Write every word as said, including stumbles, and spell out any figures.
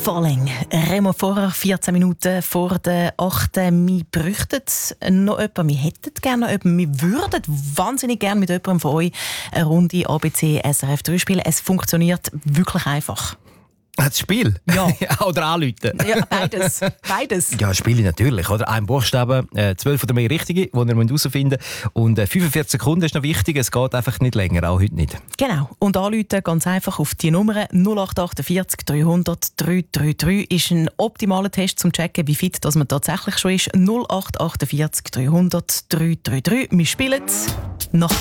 Falling. Remo vorher, vierzehn Minuten vor der achten Wir bräuchten noch jemanden, wir hätten gerne noch jemanden, wir würden wahnsinnig gerne mit jemandem von euch eine Runde A B C S R F drei spielen. Es funktioniert wirklich einfach. Das Spiel? Ja. Oder anrufen? Ja, beides. beides. Ja, Spiele natürlich. Oder? Ein Buchstabe, äh, zwölf oder mehr richtige, die ihr herausfinden müsst. Und äh, fünfundvierzig Sekunden ist noch wichtig, es geht einfach nicht länger, auch heute nicht. Genau. Und anrufen ganz einfach auf die Nummer null acht achtundvierzig dreihundert dreihundertdreiunddreißig ist ein optimaler Test, um zu checken, wie fit dass man tatsächlich schon ist. null acht achtundvierzig dreihundert dreihundertdreiunddreißig. Wir spielen nach